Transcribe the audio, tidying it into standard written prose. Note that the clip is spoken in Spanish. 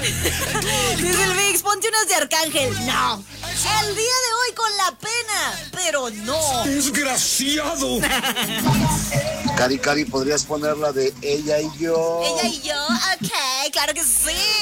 Dice el Vix, ponte unas de Arcángel. No. El día de hoy con la pena, pero no. ¡Desgraciado! Cari, ¿podrías ponerla de Ella y Yo? Ella y yo, ok, claro que sí.